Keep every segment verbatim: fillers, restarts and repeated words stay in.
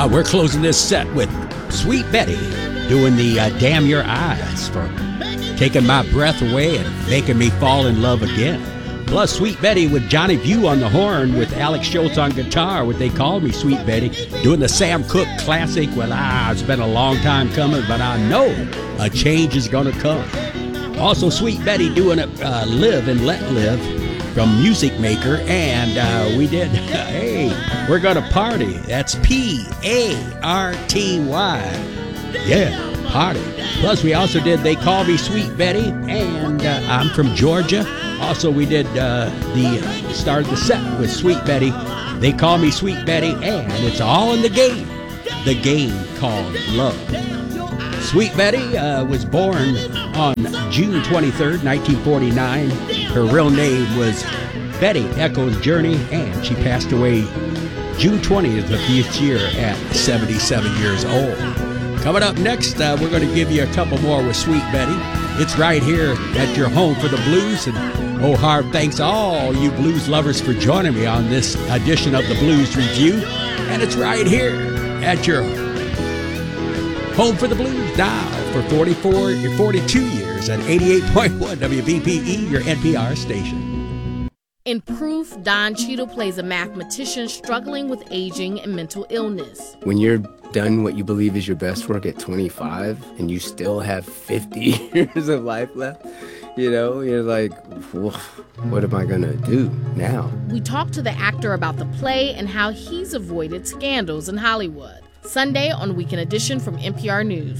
Uh, we're closing this set with Sweet Betty doing the uh, Damn Your Eyes for taking my breath away and making me fall in love again. Plus, Sweet Betty with Johnny View on the horn with Alex Schultz on guitar, what they called me Sweet Betty, doing the Sam Cooke classic. Well, ah, it's been a long time coming, but I know a change is going to come. Also, Sweet Betty doing a uh, Live and Let Live from Music Maker, and uh, we did, hey, we're going to party. That's P A R T Y. Yeah, party. Plus, we also did They Call Me Sweet Betty, and uh, I'm from Georgia. Also, we did uh, the started the set with Sweet Betty. They Call Me Sweet Betty, and it's all in the game. The game called love. Sweet Betty uh, was born on June twenty-third, nineteen forty-nine. Her real name was Betty Echoes Journey, and she passed away June twentieth of this year at seventy-seven years old. Coming up next, uh, we're going to give you a couple more with Sweet Betty. It's right here at your home for the blues. And oh, hard thanks all you blues lovers for joining me on this edition of the Blues Review. And it's right here at your home for the blues now for forty-four, forty-two years at eighty-eight point one W V P E, your N P R station. In Proof, Don Cheadle plays a mathematician struggling with aging and mental illness. When you're done what you believe is your best work at twenty-five and you still have fifty years of life left, you know, you're like, what am I going to do now? We talk to the actor about the play and how he's avoided scandals in Hollywood. Sunday on Weekend Edition from N P R News.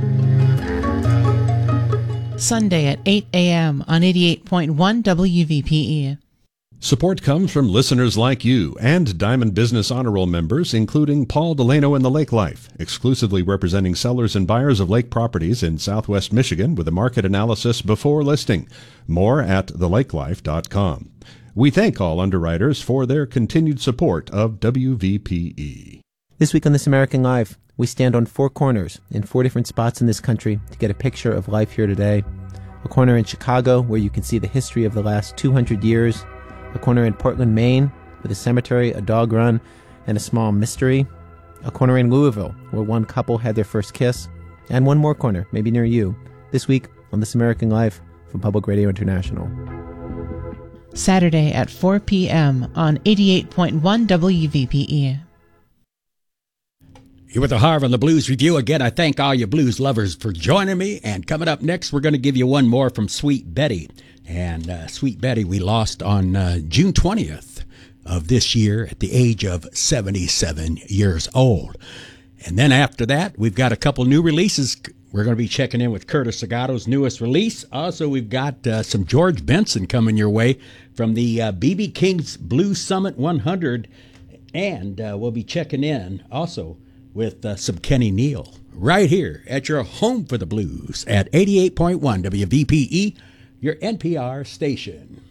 Sunday at eight a.m. on eighty-eight point one W V P E. Support comes from listeners like you and Diamond Business Honor Roll members, including Paul Delano and the Lake Life, exclusively representing sellers and buyers of lake properties in Southwest Michigan with a market analysis before listing. More at the lake life dot com. We thank all underwriters for their continued support of W V P E. This week on This American Life, we stand on four corners in four different spots in this country to get a picture of life here today. A corner in Chicago where you can see the history of the last two hundred years. A corner in Portland, Maine, with a cemetery, a dog run, and a small mystery. A corner in Louisville, where one couple had their first kiss. And one more corner, maybe near you, this week on This American Life from Public Radio International. Saturday at four p.m. on eighty-eight point one W V P E. Here with the Harv on the Blues Review. Again, I thank all you blues lovers for joining me. And coming up next, we're going to give you one more from Sweet Betty. And uh, Sweet Betty we lost on uh, June twentieth of this year at the age of seventy-seven years old. And then after that, we've got a couple new releases. We're going to be checking in with Curtis Sagato's newest release. Also, we've got uh, some George Benson coming your way from the uh, B B. King's Blues Summit one hundred. And uh, we'll be checking in also with uh, some Kenny Neal right here at your home for the blues at eighty-eight point one W V P E, your N P R station.